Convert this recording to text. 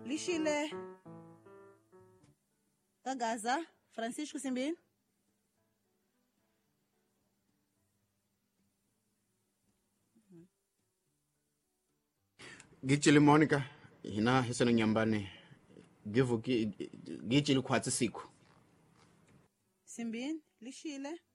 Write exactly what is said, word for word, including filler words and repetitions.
lishile Gagaza Francisco Simbini. Gichili Monica hina hisana nyambane givu gichili kwatsi siku Simbini lishile